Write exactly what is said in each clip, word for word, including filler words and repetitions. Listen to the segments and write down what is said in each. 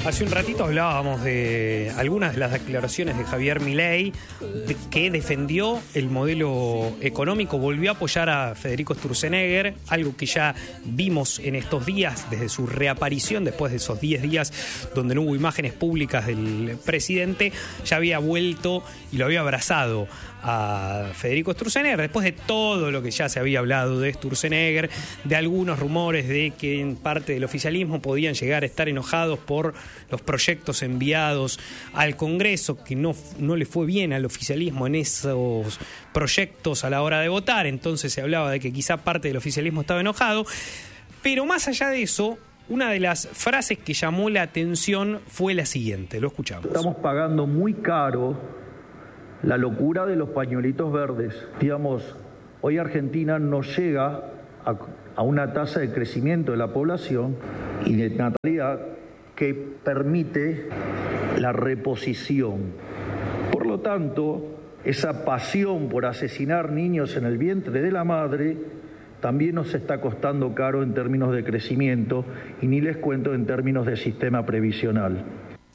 Hace un ratito hablábamos de algunas de las declaraciones de Javier Milei, de que defendió el modelo económico, volvió a apoyar a Federico Sturzenegger, algo que ya vimos en estos días desde su reaparición, después de esos diez días donde no hubo imágenes públicas del presidente, ya había vuelto y lo había abrazado a Federico Sturzenegger, después de todo lo que ya se había hablado de Sturzenegger, de algunos rumores de que en parte del oficialismo podían llegar a estar enojados por los proyectos enviados al Congreso, que no, no le fue bien al oficialismo en esos proyectos a la hora de votar, entonces se hablaba de que quizá parte del oficialismo estaba enojado, pero más allá de eso, una de las frases que llamó la atención fue la siguiente, lo escuchamos. Estamos pagando muy caro la locura de los pañuelitos verdes. Digamos, hoy Argentina no llega a, a una tasa de crecimiento de la población y de natalidad que permite la reposición. Por lo tanto, esa pasión por asesinar niños en el vientre de la madre también nos está costando caro en términos de crecimiento y ni les cuento en términos de sistema previsional.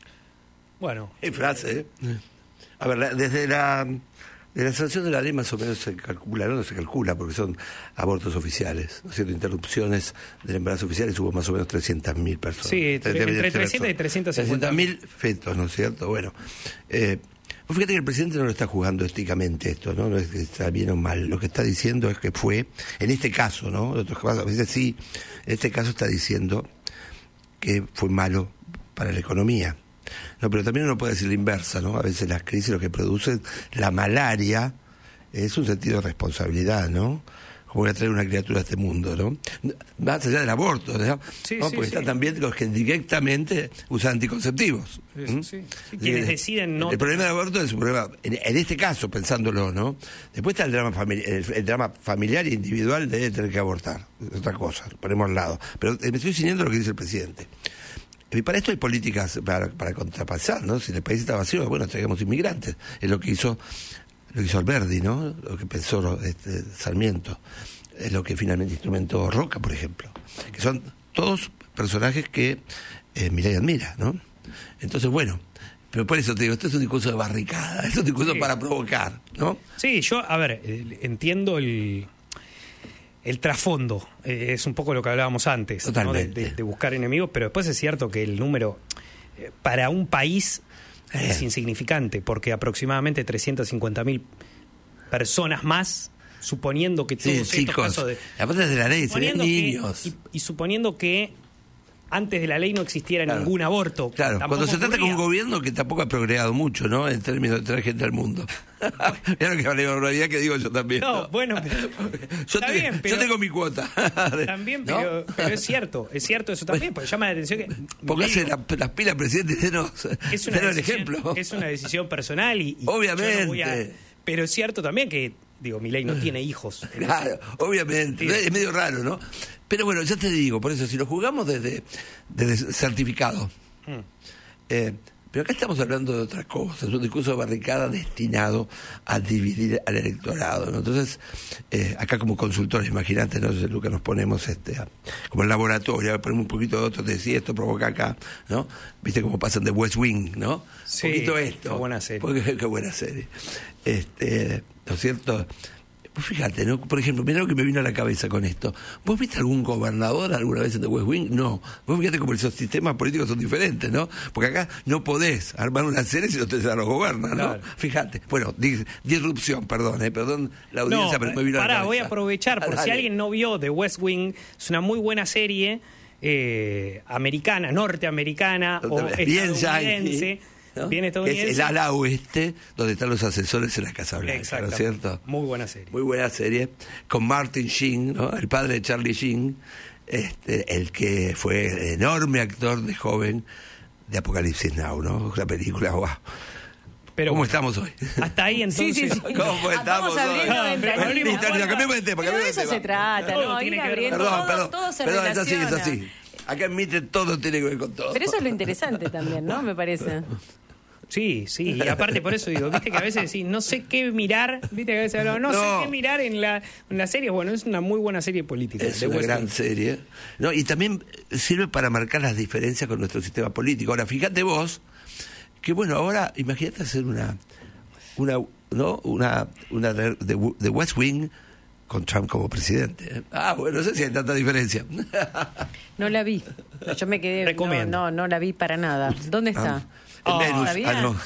Bueno, qué frase, ¿eh? A ver, desde la, de la sanción de la ley más o menos se calcula, no, no se calcula porque son abortos oficiales, ¿no es cierto? Interrupciones del embarazo oficiales hubo más o menos trescientas mil personas. Sí, entre, entre trescientas y trescientas cincuenta mil fetos, ¿no es cierto? Bueno, eh, pues fíjate que el presidente no lo está juzgando éticamente esto, ¿no? No es que está bien o mal. Lo que está diciendo es que fue, en este caso, ¿no? En otros casos, a veces sí, en este caso está diciendo que fue malo para la economía. No, pero también uno puede decir la inversa, ¿no? A veces las crisis lo que producen, la malaria, es un sentido de responsabilidad, ¿no? Como voy a traer una criatura a este mundo, ¿no? Más allá del aborto, ¿no? Sí, ¿no? sí, Porque sí. están también los que directamente usan anticonceptivos. Sí, sí. Sí, quienes Sí, deciden no... El problema del aborto es un problema, en, en este caso, pensándolo, ¿no? Después está el drama, famili- el, el drama familiar e individual de tener que abortar. Es otra cosa, lo ponemos al lado. Pero me estoy siguiendo lo que dice el presidente. Y para esto hay políticas para, para contrapasar, ¿no? Si el país está vacío, bueno, traigamos inmigrantes. Es lo que hizo lo que hizo Alberdi, ¿no? Lo que pensó este, Sarmiento. Es lo que finalmente instrumentó Roca, por ejemplo. Que son todos personajes que eh, Milei admira, ¿no? Entonces, bueno, pero por eso te digo, esto es un discurso de barricada, es un discurso sí. para provocar, ¿no? Sí, yo, a ver, entiendo el... El trasfondo, eh, es un poco lo que hablábamos antes, ¿no? de, de, de buscar enemigos, pero después es cierto que el número eh, para un país eh. es insignificante, porque aproximadamente trescientas cincuenta mil personas más, suponiendo que todos sí, estos chicos, casos de... aparte de la ley, serían niños. Que, y, y suponiendo que antes de la ley no existiera claro. ningún aborto. Claro, cuando se trata con un gobierno que tampoco ha progresado mucho, ¿no? En términos de traer gente al mundo. Mira que la barbaridad que digo yo también. No, ¿no? bueno, pero, yo, te, bien, pero, yo tengo mi cuota. También, ¿no? pero, pero es cierto, es cierto eso también, porque llama la atención que... Póngase la, las pilas, presidente, denos, es una denos el decisión, ejemplo. Es una decisión personal y... y obviamente. No voy a, pero es cierto también que, digo, Milei no tiene hijos. Claro, ese, obviamente, sí. Es medio raro, ¿no? Pero bueno, ya te digo, por eso, si lo jugamos desde, desde certificado, hmm. eh, pero acá estamos hablando de otra cosa, es un discurso de barricada destinado a dividir al electorado, ¿no? Entonces, eh, acá como consultores, imagínate, ¿no? Lucas, nos ponemos este, a, como en laboratorio, ponemos un poquito de otro, te decía, esto provoca acá, ¿no? Viste cómo pasan de West Wing, ¿no? Sí, un poquito esto. Qué buena serie. Porque, qué buena serie. Este, ¿no es cierto? Pues fíjate, ¿no? Por ejemplo, mirá lo que me vino a la cabeza con esto. ¿Vos viste algún gobernador alguna vez en The West Wing? No. Vos fíjate cómo esos sistemas políticos son diferentes, ¿no? Porque acá no podés armar una serie si no te los gobiernan, ¿no? Claro. Fíjate. Bueno, dis, disrupción, perdón, eh, perdón la audiencia, no, pero me vino pará, a la cabeza. Voy a aprovechar, por ah, si alguien no vio The West Wing, es una muy buena serie eh, americana, norteamericana o bien estadounidense. ¿no? Bien estadounidense. Que es el ala oeste, donde están los asesores en la Casa Blanca, ¿no es cierto? Muy buena serie. Muy buena serie. Con Martin Sheen, ¿no? El padre de Charlie Sheen, este, el que fue enorme actor de joven de Apocalipsis Now, ¿no? Una película, wow. Pero, ¿cómo estamos hoy? Hasta ahí entonces. Sí, sí, sí. ¿Cómo estamos hoy? Cambiemos de tema. De eso se trata, ¿no? Ir abriendo, perdón, perdón, todo se perdón, relaciona. es así, es así. Acá en Mitre todo tiene que ver con todo. Pero eso es lo interesante también, ¿no? Me parece. Sí, sí, y aparte por eso digo, viste que a veces decís, no sé qué mirar, viste que a veces hablamos, no, no sé qué mirar en la, en la serie. Bueno, es una muy buena serie política. Es una gran serie. No, y también sirve para marcar las diferencias con nuestro sistema político. Ahora, fíjate vos, que bueno, ahora imagínate hacer una, una, ¿no? Una, una de, de West Wing con Trump como presidente. Ah, bueno, no sé si hay tanta diferencia. No la vi. Yo me quedé. Recomiendo. No, no, no la vi para nada. ¿Dónde está? Ah. Oh, Venus. Ah, no.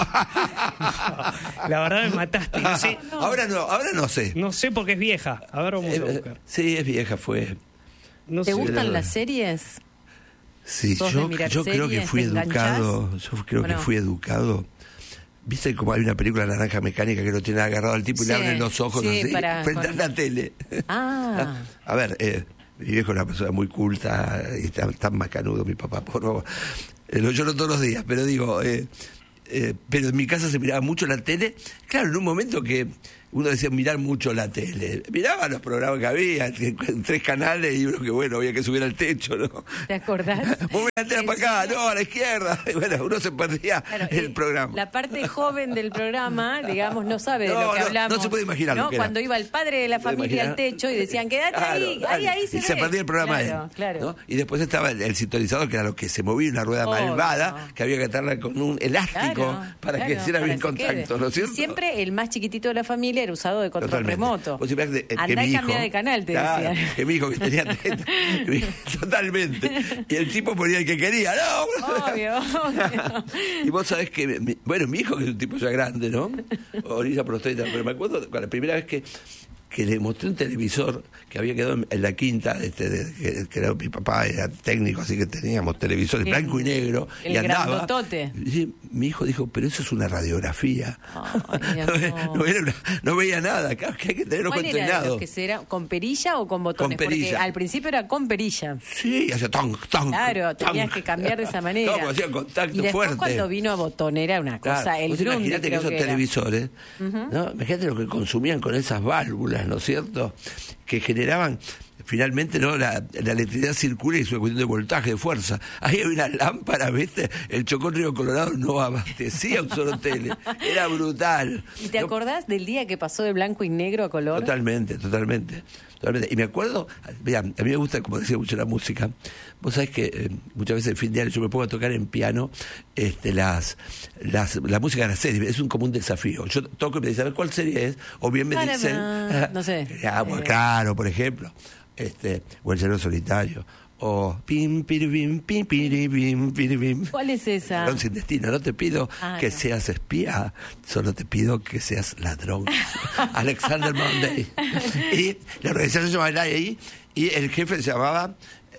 No. La verdad me mataste. No sé. No. Ahora no, ahora no sé. No sé porque es vieja. A ver, vamos eh, a buscar. Sí, es vieja, fue. No ¿Te sé. gustan las series? Sí, yo, yo creo que fui educado. Yo creo bueno. que fui educado. ¿Viste como hay una película Naranja Mecánica que lo tiene agarrado al tipo y sí, le abren los ojos sí, así para, frente con... a la tele? Ah. A ver, eh, mi viejo es una persona muy culta y está tan macanudo, mi papá, por favor. Eh, lo lloro todos los días, pero digo, eh, eh, pero en mi casa se miraba mucho la tele. Claro, en un momento que uno decía mirar mucho la tele. Miraba los programas que había, tres canales y uno que bueno, había que subir al techo, ¿no? ¿Te acordás? Mover la tele para acá, no, a la izquierda. Y bueno, uno se perdía claro, el eh, programa. La parte joven del programa, digamos, no sabe no, de lo que no, hablamos. No se puede imaginar ¿no? lo que Cuando era. iba el padre de la familia al techo y decían, quédate claro, ahí, claro. ahí, ahí se Y ve. se perdía el programa claro, ahí. Claro. ¿no? Y después estaba el, el sintonizador, que era lo que se movía, una rueda oh, malvada, no. que había que atarla con un elástico claro, claro, para que hiciera bien contacto, quede. ¿no es cierto? Y siempre el más chiquitito de la familia era usado de control remoto. Vos de, eh, Andá y hijo, cambia de canal, te claro, decían. Que mi hijo que tenía teta, totalmente. Y el tipo ponía el que quería, no, obvio, obvio. Y vos sabés que, mi, bueno, mi hijo que es un tipo ya grande, ¿no? Orilla prostata, pero me acuerdo la primera vez que que le mostré un televisor que había quedado en la quinta, este, de, que, que era mi papá, era técnico, así que teníamos televisores el, blanco y negro, el y andaba. Y mi hijo dijo, pero eso es una radiografía. Ay, no, no, era una, no veía nada, claro que hay que tener ojo entrenado. Que será, ¿con perilla o con botones? Con perilla. Porque al principio era con perilla. Sí, hacía tonk, tonk. Claro, tonk. tenías que cambiar de esa manera. No, hacía contacto y después fuerte. Cuando vino a botón era una cosa, claro. el Grundy, imagínate que esos que televisores, uh-huh. ¿no? Imagínate lo que consumían con esas válvulas, ¿no es cierto? Que generaban finalmente no la, la electricidad circula y es una cuestión de voltaje, de fuerza. Ahí había una lámpara, ¿viste? El Chocón Río Colorado no abastecía un solo tele. Era brutal. ¿Y te acordás del día que pasó de blanco y negro a color? Totalmente, totalmente. totalmente. Y me acuerdo, vean, a mí me gusta, como decía mucho, la música. Vos sabés que eh, muchas veces el fin de año yo me pongo a tocar en piano este, las, las la música de la serie. Es un común desafío. Yo toco y me dicen, a ver cuál serie es. O bien me Para dicen... más. No sé. Ah, bueno, claro, por ejemplo. Este, o El Llanero Solitario, o pim, piribim, pim, piribim, piribim. ¿Cuál es esa? Ladrón sin destino. No te pido ah, que no. seas espía, solo te pido que seas ladrón. Alexander Monday. Y la organización se llamaba ahí, y el jefe se llamaba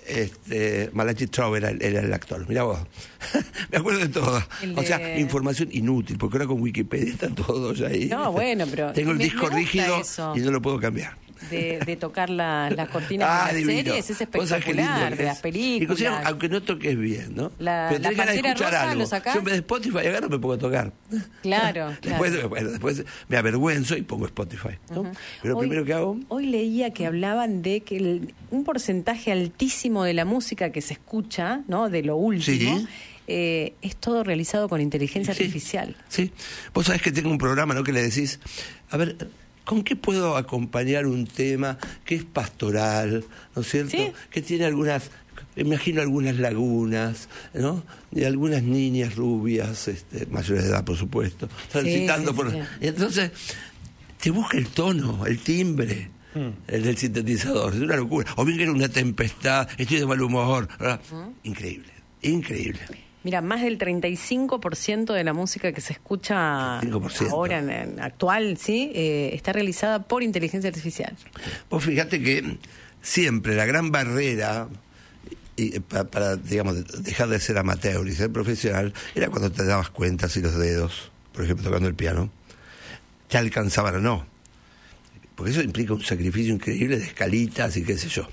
este, Malachi Trout, era, era el actor. Mirá vos. Me acuerdo de todo. De... O sea, información inútil, porque ahora con Wikipedia está todo ya ahí. No, bueno, pero... Tengo el me, disco me rígido eso. Y no lo puedo cambiar. De, de tocar la, las cortinas ah, de las divino. series, es espectacular, de las películas. Inclusive, aunque no toques bien, ¿no? La, pero tenés ganas de escuchar rosa, algo. ¿lo sacás? Yo en vez de Spotify agarro me pongo a tocar. Claro, después, claro. Bueno, después me avergüenzo y pongo Spotify, ¿no? Uh-huh. Pero lo hoy, primero que hago... Hoy leía que hablaban de que el, un porcentaje altísimo de la música que se escucha, ¿no? De lo último... Sí. Eh, es todo realizado con inteligencia sí, artificial. Sí. Vos sabés que tengo un programa, ¿no? Que le decís, a ver... ¿Con qué puedo acompañar un tema que es pastoral, ¿no es cierto? ¿Sí? Que tiene algunas, imagino algunas lagunas, ¿no? Y algunas niñas rubias, este, mayores de edad, por supuesto, transitando sí, sí, por... Sí. Y entonces, te busca el tono, el timbre, mm. el del sintetizador, es una locura. O bien que era una tempestad, estoy de mal humor, ¿verdad? Mm. Increíble, increíble. Mira, más del treinta y cinco por ciento de la música que se escucha ahora, en, en actual, sí, eh, está realizada por inteligencia artificial. Vos fíjate que siempre la gran barrera y, para, para, digamos, dejar de ser amateur y ser profesional era cuando te dabas cuenta si los dedos, por ejemplo, tocando el piano, te alcanzaban o no. Porque eso implica un sacrificio increíble de escalitas y qué sé yo.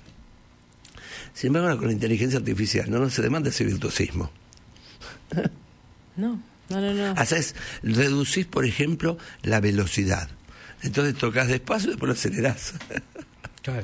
Sin embargo, con la inteligencia artificial no, no se demanda ese virtuosismo. No, no, no, no. Haces, reducís, por ejemplo, la velocidad. Entonces tocas despacio y después lo acelerás. Claro.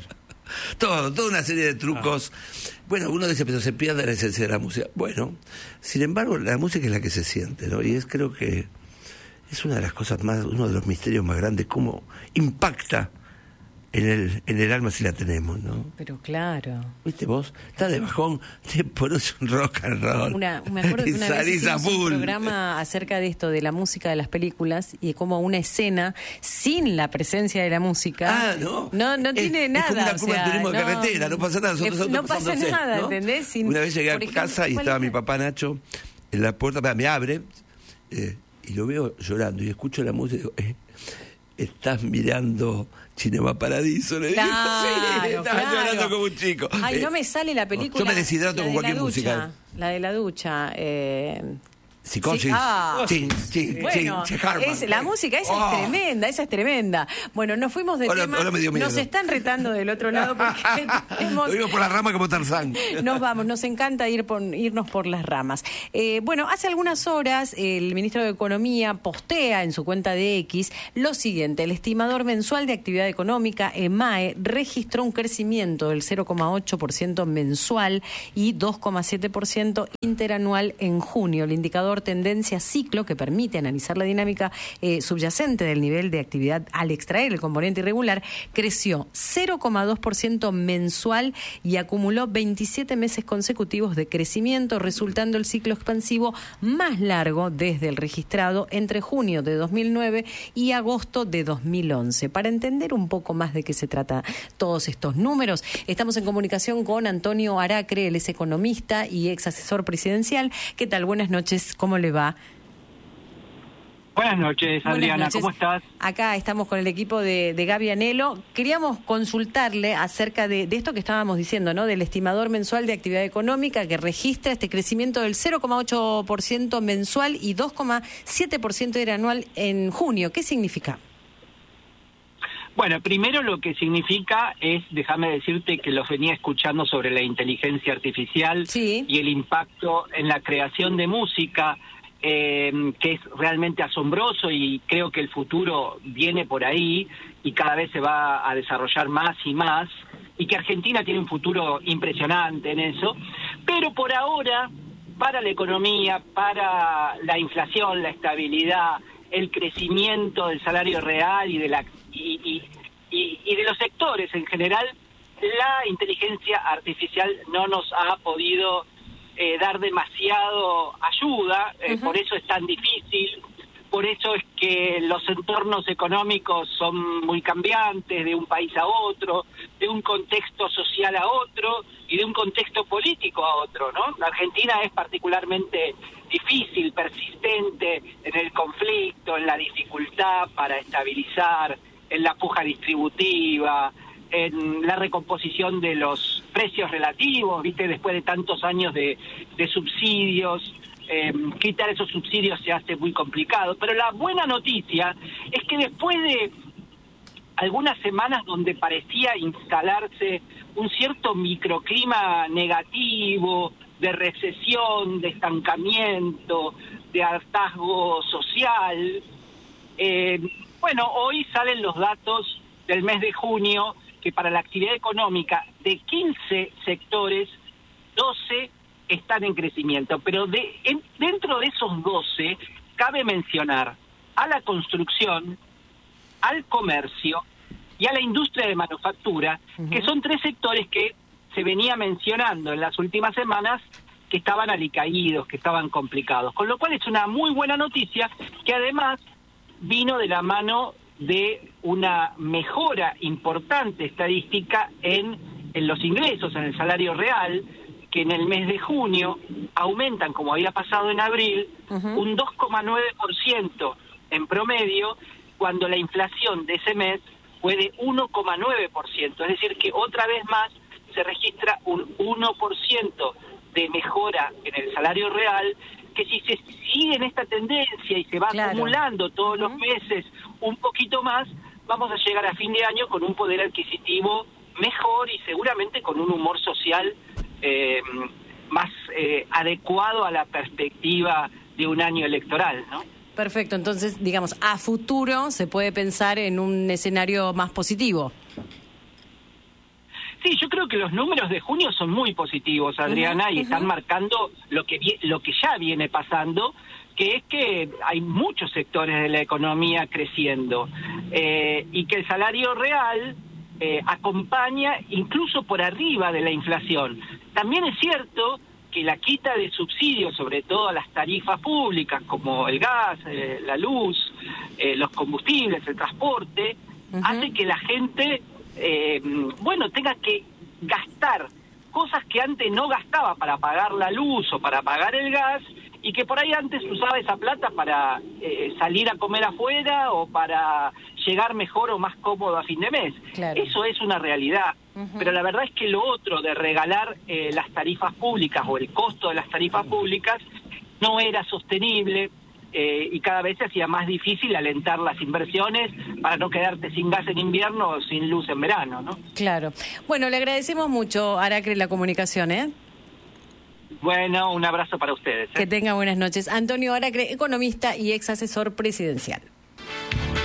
todo, toda una serie de trucos. Ah. Bueno, uno dice, pero se pierde la esencia de la música. Bueno, sin embargo, la música es la que se siente, ¿no? Y es, creo que es una de las cosas más, uno de los misterios más grandes, cómo impacta en el en el alma si la tenemos, ¿no? Pero claro. ¿Viste vos? Estás de bajón, te pones un rock and roll. Una, me acuerdo que una vez hicimos un programa acerca de esto, de la música de las películas, y como una escena sin la presencia de la música. Ah, no. No, no es, tiene es nada. como una o curva sea, de turismo no, de carretera, no pasa nada. Nosotros, no pasa nada, ¿no? ¿entendés? Sin, una vez llegué a ejemplo, casa y estaba mi papá Nacho en la puerta, me abre, eh, y lo veo llorando, y escucho la música y digo, eh, estás mirando Cinema Paradiso, le digo, claro, sí, estaba claro. llorando como un chico. Ay, eh, no me sale la película. Yo me deshidrato con cualquier música. La de la ducha, eh... Psicosis. Sí, ah, sí, sí, bueno, sí, es, la música esa oh. es tremenda, esa es tremenda. Bueno, nos fuimos de hola, tema, hola, me dio miedo. Nos están retando del otro lado porque tenemos... Lo digo por la rama como Tarzán. Nos vamos, nos encanta ir por, irnos por las ramas. Eh, bueno, hace algunas horas el ministro de Economía postea en su cuenta de X lo siguiente: el estimador mensual de actividad económica, EMAE, registró un crecimiento del cero coma ocho por ciento mensual y dos coma siete por ciento interanual en junio. El indicador tendencia ciclo, que permite analizar la dinámica eh, subyacente del nivel de actividad al extraer el componente irregular, creció cero coma dos por ciento mensual y acumuló veintisiete meses consecutivos de crecimiento, resultando el ciclo expansivo más largo desde el registrado entre junio de dos mil nueve y agosto de dos mil once. Para entender un poco más de qué se trata todos estos números, estamos en comunicación con Antonio Aracre, él es economista y ex asesor presidencial. ¿Qué tal? Buenas noches, ¿cómo le va? Buenas noches, Adriana, Buenas noches. ¿Cómo estás? Acá estamos con el equipo de, de Gaby Anelo. Queríamos consultarle acerca de, de esto que estábamos diciendo, ¿no? Del estimador mensual de actividad económica que registra este crecimiento del cero coma ocho por ciento mensual y dos coma siete por ciento interanual en junio. ¿Qué significa? Bueno, primero lo que significa es, déjame decirte que los venía escuchando sobre la inteligencia artificial sí. y el impacto en la creación de música, eh, que es realmente asombroso, y creo que el futuro viene por ahí y cada vez se va a desarrollar más y más, y que Argentina tiene un futuro impresionante en eso. Pero por ahora, para la economía, para la inflación, la estabilidad, el crecimiento del salario real y de la y, y, y, y de los sectores en general, la inteligencia artificial no nos ha podido eh, dar demasiado ayuda, eh, uh-huh. Por eso es tan difícil, por eso es que los entornos económicos son muy cambiantes de un país a otro, de un contexto social a otro y de un contexto político a otro, ¿no? La Argentina es particularmente difícil, persistente en el conflicto, en la dificultad para estabilizar, en la puja distributiva, en la recomposición de los precios relativos, ¿viste? Después de tantos años de, de subsidios, eh, quitar esos subsidios se hace muy complicado. Pero la buena noticia es que después de algunas semanas donde parecía instalarse un cierto microclima negativo, de recesión, de estancamiento, de hartazgo social, eh, bueno, hoy salen los datos del mes de junio, que para la actividad económica de quince sectores, doce están en crecimiento. Pero de, en, dentro de esos doce, cabe mencionar a la construcción, al comercio y a la industria de manufactura, uh-huh. que son tres sectores que se venía mencionando en las últimas semanas que estaban alicaídos, que estaban complicados. Con lo cual es una muy buena noticia, que además vino de la mano de una mejora importante estadística en, en los ingresos, en el salario real, que en el mes de junio aumentan, como había pasado en abril, uh-huh. un dos coma nueve por ciento en promedio, cuando la inflación de ese mes fue de uno coma nueve por ciento. Es decir, que otra vez más se registra un uno por ciento de mejora en el salario real, que si se sigue en esta tendencia y se va claro. acumulando todos uh-huh. los meses un poquito más, vamos a llegar a fin de año con un poder adquisitivo mejor y seguramente con un humor social eh, más eh, adecuado a la perspectiva de un año electoral, ¿no? Perfecto, entonces, digamos, a futuro se puede pensar en un escenario más positivo. Sí, yo creo que los números de junio son muy positivos, Adriana, uh-huh, y están uh-huh. marcando lo que vi- lo que ya viene pasando, que es que hay muchos sectores de la economía creciendo eh, y que el salario real eh, acompaña incluso por arriba de la inflación. También es cierto que la quita de subsidios, sobre todo a las tarifas públicas como el gas, eh, la luz, eh, los combustibles, el transporte, uh-huh. hace que la gente, eh, bueno, tenga que gastar cosas que antes no gastaba para pagar la luz o para pagar el gas, y que por ahí antes usaba esa plata para eh, salir a comer afuera o para llegar mejor o más cómodo a fin de mes. Claro. Eso es una realidad. Uh-huh. Pero la verdad es que lo otro de regalar eh, las tarifas públicas o el costo de las tarifas públicas no era sostenible eh, y cada vez se hacía más difícil alentar las inversiones para no quedarte sin gas en invierno o sin luz en verano, ¿no? Claro. Bueno, le agradecemos mucho, Aracre, la comunicación, ¿eh? Bueno, un abrazo para ustedes, ¿eh? Que tenga buenas noches. Antonio Aracre, economista y ex asesor presidencial.